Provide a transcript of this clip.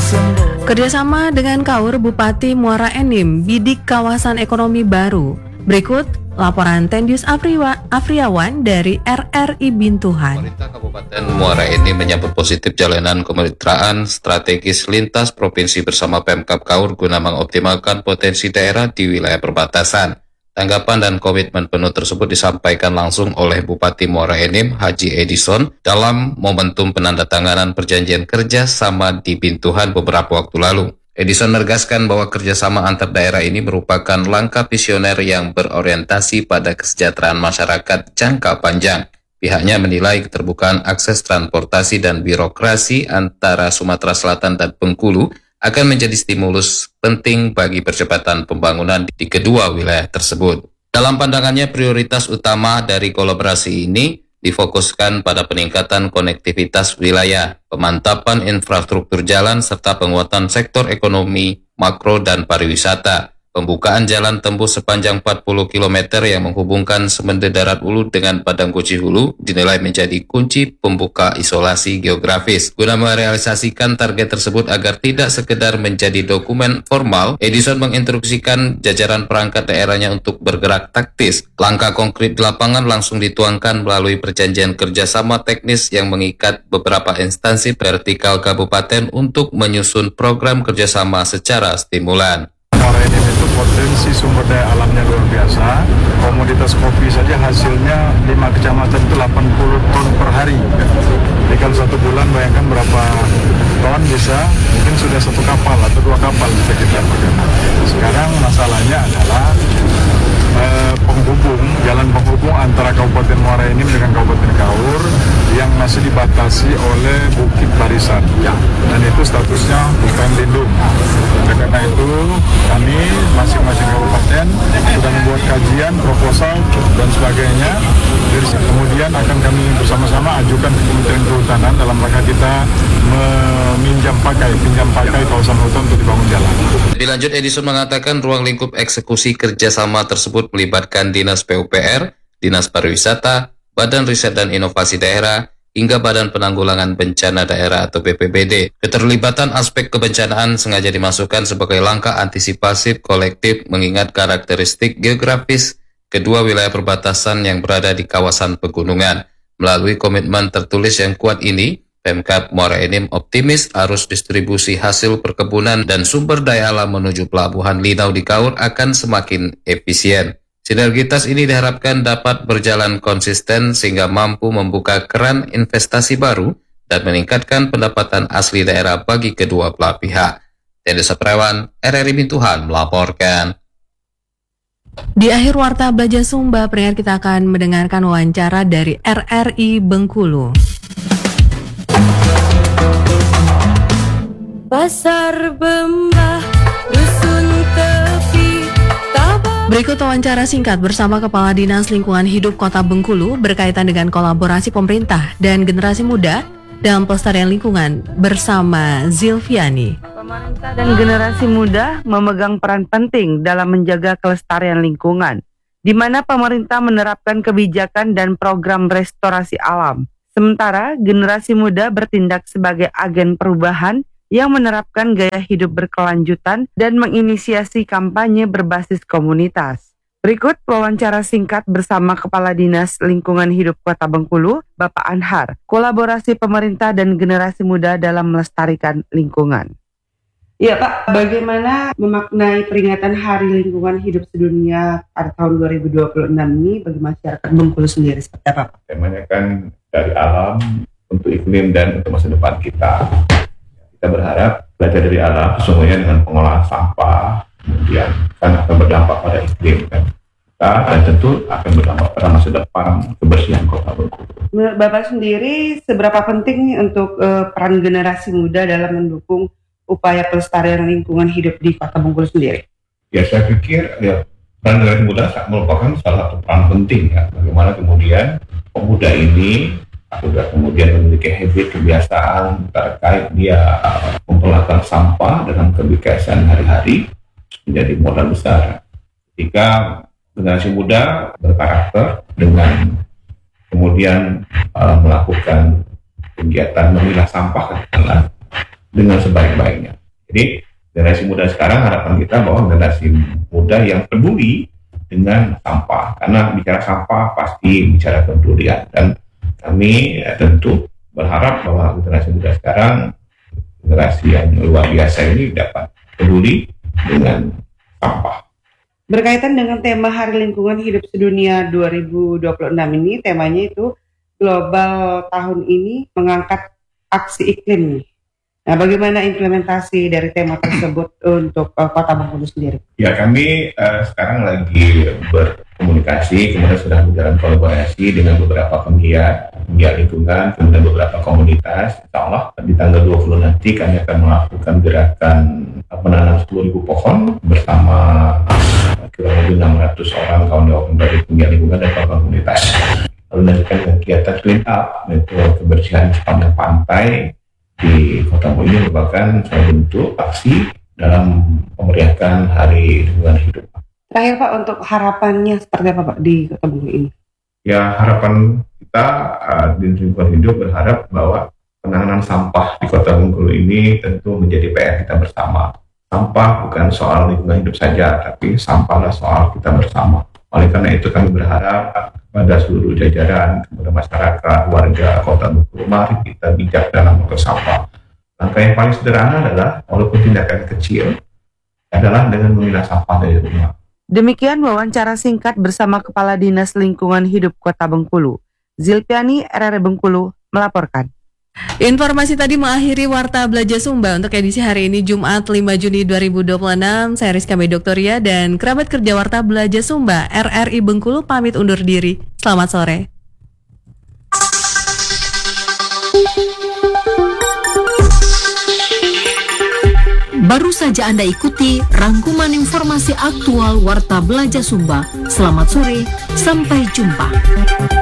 Kerjasama dengan KAUR Bupati Muara Enim bidik kawasan ekonomi baru. Berikut laporan Tendius Afriawan dari RRI Bintuhan. Pemerintah Kabupaten Muara Enim menyambut positif jalanan kemitraan strategis lintas provinsi bersama Pemkab KAUR guna mengoptimalkan potensi daerah di wilayah perbatasan. Tanggapan dan komitmen penuh tersebut disampaikan langsung oleh Bupati Muara Enim, Haji Edison, dalam momentum penandatanganan perjanjian kerja sama di Bintuhan beberapa waktu lalu. Edison menegaskan bahwa kerjasama antar daerah ini merupakan langkah visioner yang berorientasi pada kesejahteraan masyarakat jangka panjang. Pihaknya menilai keterbukaan akses transportasi dan birokrasi antara Sumatera Selatan dan Bengkulu akan menjadi stimulus penting bagi percepatan pembangunan di kedua wilayah tersebut. Dalam pandangannya, prioritas utama dari kolaborasi ini difokuskan pada peningkatan konektivitas wilayah, pemantapan infrastruktur jalan, serta penguatan sektor ekonomi, makro, dan pariwisata. Pembukaan jalan tembus sepanjang 40 km yang menghubungkan Semende Darat Ulu dengan Padang Kuci Hulu dinilai menjadi kunci pembuka isolasi geografis. Guna merealisasikan target tersebut agar tidak sekedar menjadi dokumen formal, Edison menginstruksikan jajaran perangkat daerahnya untuk bergerak taktis. Langkah konkret di lapangan langsung dituangkan melalui perjanjian kerjasama teknis yang mengikat beberapa instansi vertikal kabupaten untuk menyusun program kerjasama secara stimulan. Muara Enim itu potensi sumber daya alamnya luar biasa. Komoditas kopi saja hasilnya 5 kecamatan itu 80 ton per hari. Jadi kalau 1 bulan bayangkan berapa ton bisa, mungkin sudah 1 kapal atau 2 kapal bisa kita pakai. Sekarang masalahnya adalah jalan penghubung antara Kabupaten Muara Enim dengan Kabupaten KAUR yang masih dibatasi oleh Bukit Barisan, dan itu statusnya hutan lindung. Karena itu kami masing-masing kabupaten sudah membuat kajian, proposal dan sebagainya. Kemudian akan kami bersama-sama ajukan ke Kementerian Kehutanan dalam rangka kita pinjam pakai kawasan hutan untuk dibangun jalan. Lebih lanjut, Edison mengatakan ruang lingkup eksekusi kerjasama tersebut melibatkan Dinas PUPR, Dinas Pariwisata, Badan Riset dan Inovasi Daerah, hingga Badan Penanggulangan Bencana Daerah atau BPBD. Keterlibatan aspek kebencanaan sengaja dimasukkan sebagai langkah antisipasi kolektif mengingat karakteristik geografis kedua wilayah perbatasan yang berada di kawasan pegunungan. Melalui komitmen tertulis yang kuat ini, Pemkab Muara Enim optimis arus distribusi hasil perkebunan dan sumber daya alam menuju Pelabuhan Linau di KAUR akan semakin efisien. Sinergitas ini diharapkan dapat berjalan konsisten sehingga mampu membuka keran investasi baru dan meningkatkan pendapatan asli daerah bagi kedua belah pihak. Tendius Afriawan, RRI Bintuhan melaporkan. Di akhir Warta Baja Sumba, pendengar, kita akan mendengarkan wawancara dari RRI Bengkulu. Pasar Bembah, Dusun Tepi, Tabang. Berikut wawancara singkat bersama Kepala Dinas Lingkungan Hidup Kota Bengkulu berkaitan dengan kolaborasi pemerintah dan generasi muda dalam pelestarian lingkungan bersama Zilviani. Pemerintah dan generasi muda memegang peran penting dalam menjaga kelestarian lingkungan, di mana pemerintah menerapkan kebijakan dan program restorasi alam. Sementara generasi muda bertindak sebagai agen perubahan yang menerapkan gaya hidup berkelanjutan dan menginisiasi kampanye berbasis komunitas. Berikut wawancara singkat bersama Kepala Dinas Lingkungan Hidup Kota Bengkulu, Bapak Anhar, kolaborasi pemerintah dan generasi muda dalam melestarikan lingkungan. Ya Pak, bagaimana memaknai peringatan Hari Lingkungan Hidup Sedunia pada tahun 2026 ini bagi masyarakat Bengkulu sendiri seperti apa Pak? Temanya kan dari alam untuk iklim dan untuk masa depan kita. Kita berharap belajar dari alam sesungguhnya dengan pengolahan sampah, kemudian kan akan berdampak pada iklim kan. Dan tentu akan berdampak pada masa depan kebersihan Kota Bengkulu. Menurut Bapak sendiri, seberapa penting untuk peran generasi muda dalam mendukung upaya pelestarian lingkungan hidup di Kota Bengkulu sendiri? Ya, saya pikir peran generasi muda merupakan salah satu peran penting ya. Bagaimana kemudian pemuda ini sudah kemudian memiliki habit kebiasaan terkait dia memperlakukan sampah dalam kebiasaan hari-hari menjadi modal besar. Jika generasi muda berkarakter dengan kemudian melakukan kegiatan memilah sampah dengan sebaik-baiknya, Jadi generasi muda sekarang, harapan kita bahwa generasi muda yang peduli dengan sampah, karena bicara sampah pasti bicara kepedulian, dan kami tentu berharap bahwa generasi muda sekarang, generasi yang luar biasa ini dapat peduli dengan sampah. Berkaitan dengan tema Hari Lingkungan Hidup Sedunia 2026 ini, temanya itu global tahun ini mengangkat aksi iklim nih. Nah, bagaimana implementasi dari tema tersebut untuk Kota Bengkulu sendiri? Ya, kami sekarang lagi berkomunikasi, kemudian sudah berjalan kolaborasi dengan beberapa penggiat lingkungan, kemudian beberapa komunitas. Insya Allah di tanggal 20 nanti kami akan melakukan gerakan menanam 10.000 pohon bersama kurang lebih 600 orang kawan-kawan dari penggiat lingkungan dan komunitas. Lalu nantikan kegiatan clean up, yaitu kebersihan sepanjang pantai di Kota Bengkulu. Ini merupakan salah bentuk aksi dalam memeriahkan Hari Lingkungan Hidup. Terakhir Pak, untuk harapannya seperti apa Pak di Kota Bengkulu ini? Ya, harapan kita di Lingkungan Hidup berharap bahwa penanganan sampah di Kota Bengkulu ini tentu menjadi PR kita bersama. Sampah bukan soal lingkungan hidup saja, tapi sampahlah soal kita bersama. Oleh karena itu kami berharap kepada seluruh jajaran, kepada masyarakat, warga Kota Bengkulu, mari kita bijak dalam mengolah sampah. Langkah yang paling sederhana adalah, walaupun tindakan kecil, adalah dengan memilah sampah dari rumah. Demikian wawancara singkat bersama Kepala Dinas Lingkungan Hidup Kota Bengkulu. Zilpiani, RRI Bengkulu, melaporkan. Informasi tadi mengakhiri Warta Belajar Sumba untuk edisi hari ini Jumat 5 Juni 2026. Saya Rizka Medoktoria dan kerabat kerja Warta Belajar Sumba RRI Bengkulu pamit undur diri. Selamat sore. Baru saja Anda ikuti rangkuman informasi aktual Warta Belajar Sumba. Selamat sore, sampai jumpa.